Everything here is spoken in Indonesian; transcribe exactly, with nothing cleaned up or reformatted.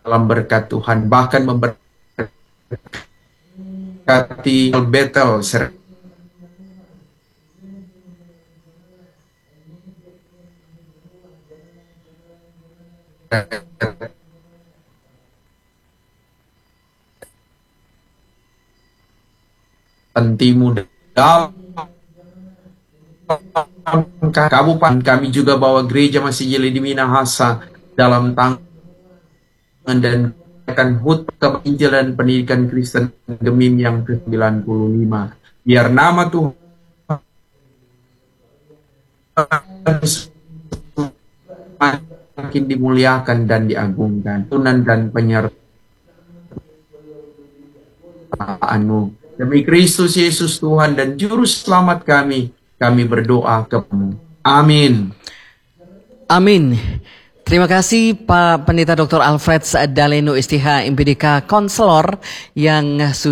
dalam berkat Tuhan, bahkan memberkati Betel serta Timur dalam kabupaten kami juga bawa gereja Masih Jeli di Minahasa dalam tangan dan akan hut keinjil dan pendidikan Kristen Gemim yang ke sembilan puluh lima. Biar nama Tuhan makin dimuliakan dan diagungkan. Tunan dan penyertaanmu. Demi Kristus Yesus Tuhan dan Juru Selamat kami, kami berdoa kepadamu. Amin. Amin. Terima kasih Pak Pendeta Doktor Alfred Daleno S T H M P D K Konselor yang sudah